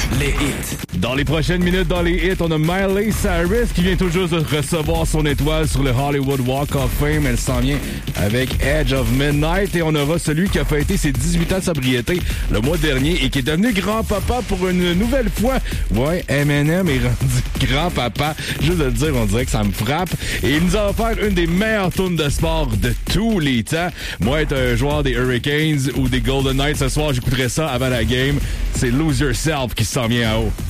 les hits. Dans les prochaines minutes, dans les hits, on a Miley Cyrus qui vient tout juste de recevoir son étoile sur le Hollywood Walk of Fame. Elle s'en vient avec Edge of Midnight. Et on aura celui qui a fêté ses 18 ans de sobriété le mois dernier et qui est devenu grand-papa pour une nouvelle fois. Ouais, Eminem est rendu grand-papa. Juste de le dire, on dirait que ça me frappe. Et il nous a offert une des meilleures tunes de sport de tous les temps. Moi, être un joueur des Hurricanes ou des Golden Knights ce soir, j'écouterais ça avant la game. C'est Lose Yourself qui s'en vient en haut.